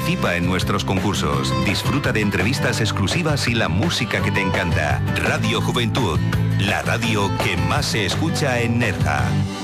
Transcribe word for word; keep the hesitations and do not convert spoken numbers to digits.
Participa en nuestros concursos, disfruta de entrevistas exclusivas y la música que te encanta. Radio Juventud, la radio que más se escucha en Nerja.